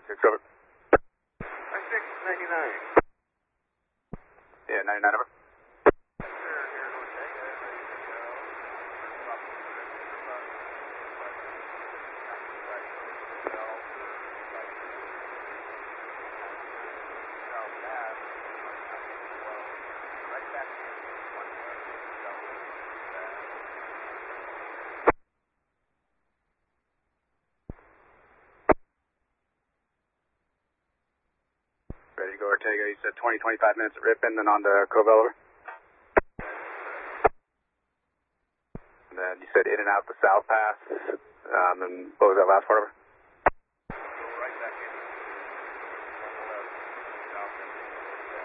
6 over. 699. Yeah, 99 over. Ready to go, Ortega. You said 20, 25 minutes at Ripon, then on to Covell, over. And then you said in and out the South Pass, and what was that last part, over?